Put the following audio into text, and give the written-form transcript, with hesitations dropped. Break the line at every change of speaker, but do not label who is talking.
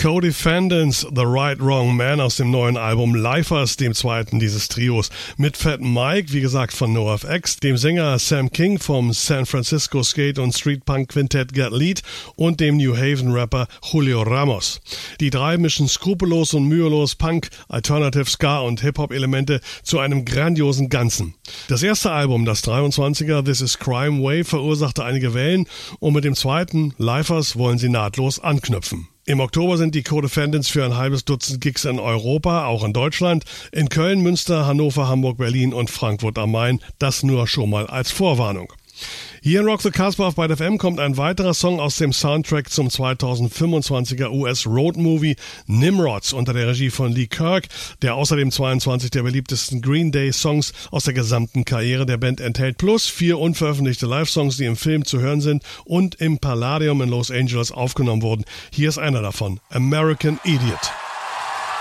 Co-Defendants, The Right Wrong Man aus dem neuen Album Lifers, dem zweiten dieses Trios. Mit Fat Mike, wie gesagt von NoFX, dem Sänger Sam King vom San Francisco Skate- und Street-Punk-Quintett Get Lead und dem New Haven-Rapper Julio Ramos. Die drei mischen skrupellos und mühelos Punk, Alternative Ska und Hip-Hop-Elemente zu einem grandiosen Ganzen. Das erste Album, das 23er This Is Crime Wave, verursachte einige Wellen und mit dem zweiten Lifers wollen sie nahtlos anknüpfen. Im Oktober sind die Co-Defendants für ein halbes Dutzend Gigs in Europa, auch in Deutschland, in Köln, Münster, Hannover, Hamburg, Berlin und Frankfurt am Main. Das nur schon mal als Vorwarnung. Hier in Rock the Casbah auf Byte FM kommt ein weiterer Song aus dem Soundtrack zum 2025er US-Road-Movie Nimrods unter der Regie von Lee Kirk, der außerdem 22 der beliebtesten Green Day-Songs aus der gesamten Karriere der Band enthält, plus 4 unveröffentlichte Live-Songs, die im Film zu hören sind und im Palladium in Los Angeles aufgenommen wurden. Hier ist einer davon, American Idiot.